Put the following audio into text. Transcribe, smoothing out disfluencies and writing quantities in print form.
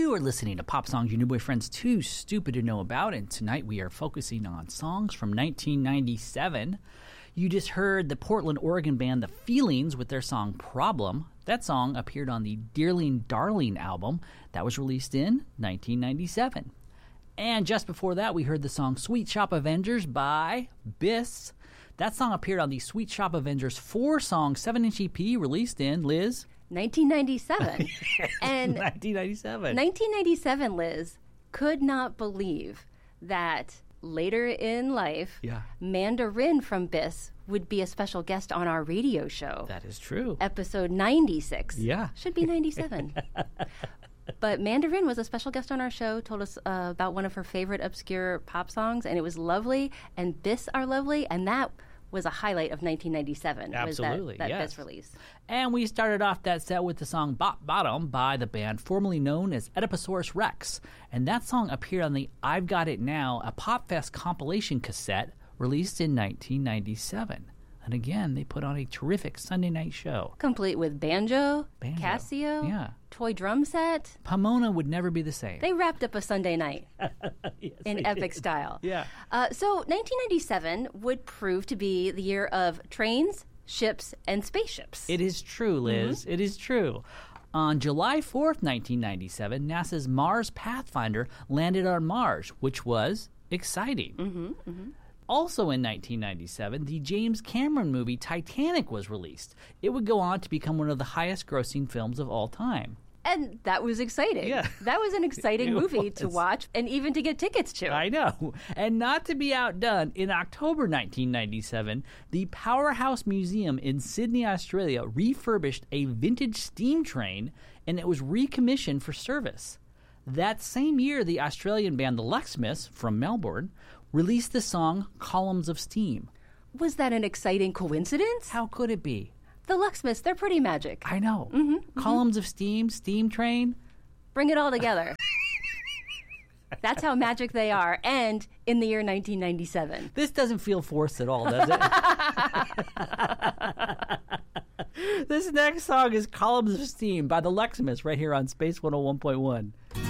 You are listening to Pop Songs Your New Boyfriend's Too Stupid to Know About, and tonight we are focusing on songs from 1997. You just heard the Portland, Oregon band The Feelings with their song Problem. That song appeared on the Dearling Darling album that was released in 1997. And just before that, we heard the song Sweet Shop Avengers by Bis. That song appeared on the Sweet Shop Avengers 4-song 7-inch EP released in, Liz? 1997. And 1997. 1997, Liz, could not believe that later in life, Mandarin from Bis would be a special guest on our radio show. That is true. Episode 96. Yeah. Should be 97. But Mandarin was a special guest on our show, told us about one of her favorite obscure pop songs, and it was lovely, and Bis are lovely, and that was a highlight of 1997. Absolutely, was that yes. Bis release. And we started off that set with the song Bop Bottom by the band formerly known as Oedipusaurus Rex. And that song appeared on the I've Got It Now, a PopFest compilation cassette released in 1997. And again, they put on a terrific Sunday night show. Complete with banjo, Casio, toy drum set. Pomona would never be the same. They wrapped up a Sunday night in epic style. Yeah. So 1997 would prove to be the year of trains, ships, and spaceships. It is true, Liz. Mm-hmm. It is true. On July 4th, 1997, NASA's Mars Pathfinder landed on Mars, which was exciting. Mm-hmm, mm-hmm. Also in 1997, the James Cameron movie Titanic was released. It would go on to become one of the highest-grossing films of all time. And that was exciting. Yeah. That was an exciting movie to watch and even to get tickets to. I know. And not to be outdone, in October 1997, the Powerhouse Museum in Sydney, Australia refurbished a vintage steam train, and it was recommissioned for service. That same year, the Australian band The Locksmiths from Melbourne released the song Columns of Steam. Was that an exciting coincidence? How could it be? The Locksmiths, they're pretty magic. I know. Mm-hmm, Columns of Steam, Steam Train. Bring it all together. That's how magic they are, and in the year 1997. This doesn't feel forced at all, does it? This next song is Columns of Steam by The Locksmiths right here on Space 101.1.